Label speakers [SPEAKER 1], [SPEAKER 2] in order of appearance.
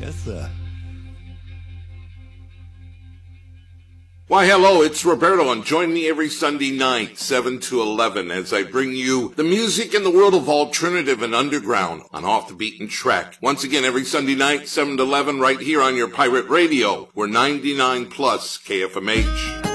[SPEAKER 1] Yes, sir.
[SPEAKER 2] Why, hello, it's Roberto, and join me every Sunday night, 7 to 11, as I bring you the music in the world of alternative and underground on Off the Beaten Track. Once again, every Sunday night, 7 to 11, right here on your pirate radio. We're 99 plus KFMH.